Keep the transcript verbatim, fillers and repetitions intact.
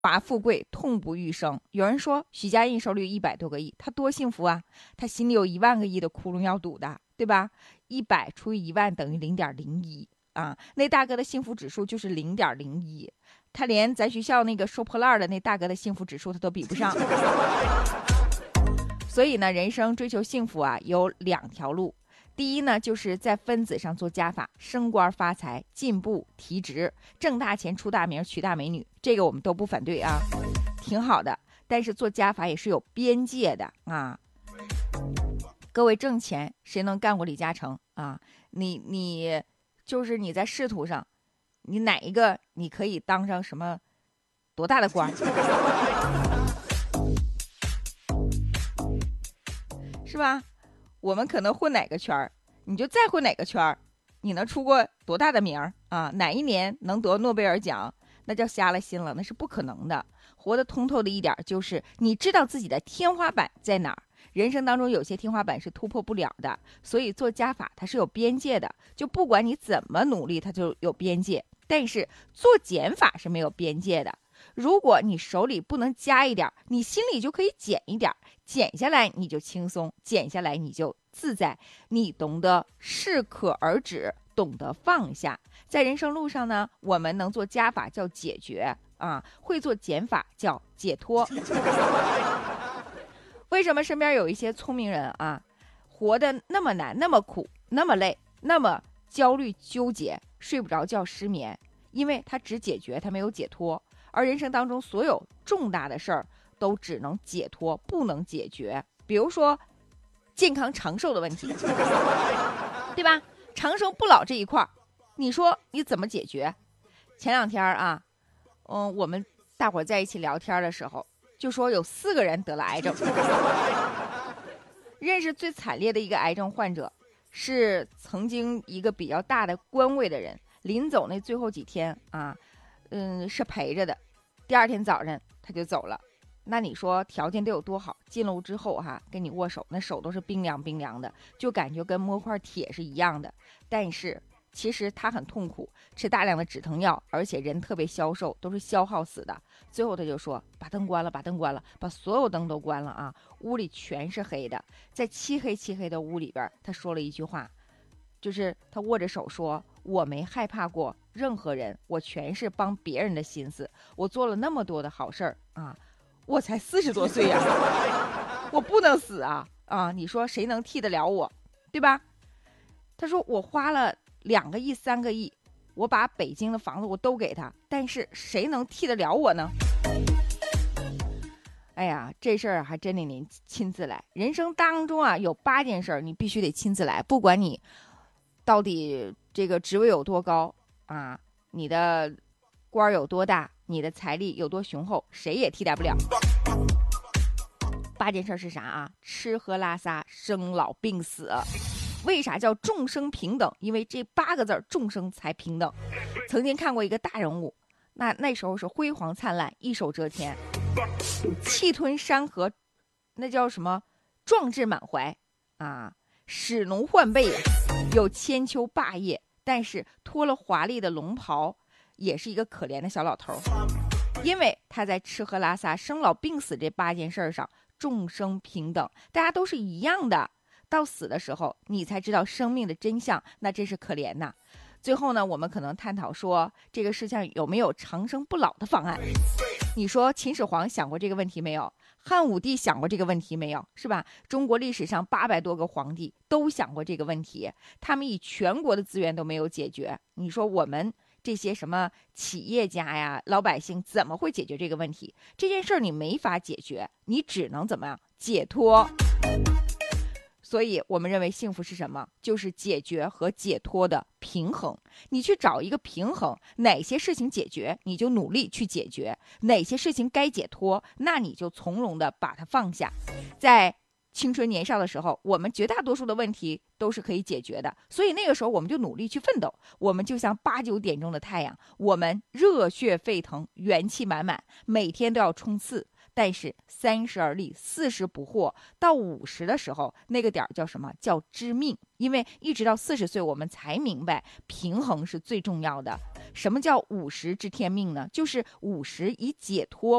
华富贵，痛不欲生。有人说许家印手里有一百多个亿，他多幸福啊！他心里有一万个亿的窟窿要堵的，对吧？一百除以一万等于零点零一啊！那大哥的幸福指数就是零点零一，他连咱学校那个收破烂的那大哥的幸福指数他都比不上。所以呢，人生追求幸福啊，有两条路。第一呢，就是在分子上做加法，升官发财、进步、提职、挣大钱、出大名、娶大美女，这个我们都不反对啊，挺好的。但是做加法也是有边界的啊。各位挣钱，谁能干过李嘉诚啊？你你就是你在仕途上，你哪一个你可以当上什么多大的官？是吧？我们可能混哪个圈儿，你就再混哪个圈儿，你能出过多大的名儿啊？哪一年能得诺贝尔奖，那叫瞎了心了，那是不可能的。活得通透的一点就是，你知道自己的天花板在哪儿。人生当中有些天花板是突破不了的，所以做加法它是有边界的，就不管你怎么努力，它就有边界。但是做减法是没有边界的。如果你手里不能加一点，你心里就可以减一点，减下来你就轻松，减下来你就自在。你懂得适可而止，懂得放下。在人生路上呢，我们能做加法叫解决啊，会做减法叫解脱。为什么身边有一些聪明人啊，活得那么难，那么苦，那么累，那么焦虑纠结，睡不着觉失眠？因为他只解决，他没有解脱。而人生当中所有重大的事儿都只能解脱，不能解决。比如说健康长寿的问题，对吧？长生不老这一块，你说你怎么解决？前两天啊，嗯，我们大伙在一起聊天的时候，就说有四个人得了癌症。认识最惨烈的一个癌症患者，是曾经一个比较大的官位的人，临走那最后几天啊。嗯，是陪着的。第二天早上他就走了。那你说条件得有多好？进楼之后哈，跟你握手，那手都是冰凉冰凉的，就感觉跟摸块铁是一样的。但是其实他很痛苦，吃大量的止疼药，而且人特别消瘦，都是消耗死的。最后他就说：“把灯关了，把灯关了，把所有灯都关了啊！屋里全是黑的。”在漆黑漆黑的屋里边，他说了一句话，就是他握着手说：“我没害怕过任何人，我全是帮别人的心思。我做了那么多的好事儿啊，我才四十多岁呀、啊，我不能死啊啊！你说谁能替得了我，对吧？”他说：“我花了两个亿、三个亿，我把北京的房子我都给他，但是谁能替得了我呢？”哎呀，这事儿还真得您亲自来。人生当中啊，有八件事你必须得亲自来，不管你到底这个职位有多高啊，你的官有多大，你的财力有多雄厚，谁也替代不了。八件事是啥啊？吃喝拉撒生老病死。为啥叫众生平等？因为这八个字众生才平等。曾经看过一个大人物，那那时候是辉煌灿烂，一手遮天，气吞山河，那叫什么壮志满怀啊，使奴换背，有千秋霸业，但是脱了华丽的龙袍，也是一个可怜的小老头。因为他在吃喝拉撒生老病死这八件事上众生平等，大家都是一样的。到死的时候你才知道生命的真相，那真是可怜呐。最后呢，我们可能探讨说这个世界上有没有长生不老的方案。你说秦始皇想过这个问题没有？汉武帝想过这个问题没有？是吧？中国历史上八百多个皇帝都想过这个问题，他们以全国的资源都没有解决。你说我们这些什么企业家呀、老百姓怎么会解决这个问题？这件事儿你没法解决，你只能怎么样？解脱。所以我们认为幸福是什么？就是解决和解脱的平衡。你去找一个平衡，哪些事情解决你就努力去解决，哪些事情该解脱，那你就从容的把它放下。在青春年少的时候，我们绝大多数的问题都是可以解决的，所以那个时候我们就努力去奋斗。我们就像八九点钟的太阳，我们热血沸腾，元气满满，每天都要冲刺。但是三十而立，四十不惑，到五十的时候，那个点叫什么？叫知命。因为一直到四十岁，我们才明白平衡是最重要的。 什么叫五十知天命呢？就是五十以解脱